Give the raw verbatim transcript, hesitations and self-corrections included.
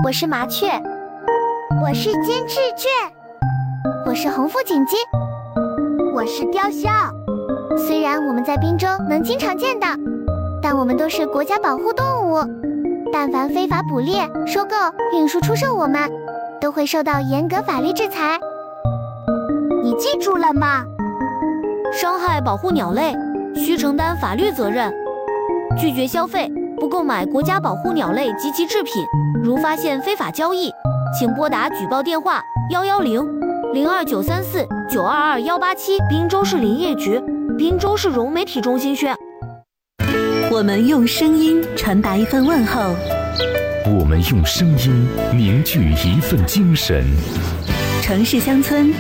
我是麻雀， 我是金翅雀， 我是红腹锦鸡， 我是雕鸮。 虽然我们在滨州能经常见到，但我们都是国家保护动物。但凡非法捕猎、收购、运输、出售我们，都会受到严格法律制裁。 你记住了吗？ 伤害保护鸟类，需承担法律责任。拒绝消费，不购买国家保护鸟类及其制品。如发现非法交易，请拨打举报电话幺幺零零二九三四九二二幺八七。滨州市林业局，滨州市融媒体中心宣。 我们用声音传达一份问候， 我们用声音凝聚一份精神。 城市乡村